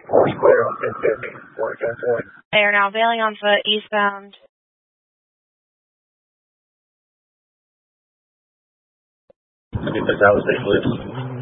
Foursquare on 1050. 410. They are now veiling on foot eastbound. I think that's how it's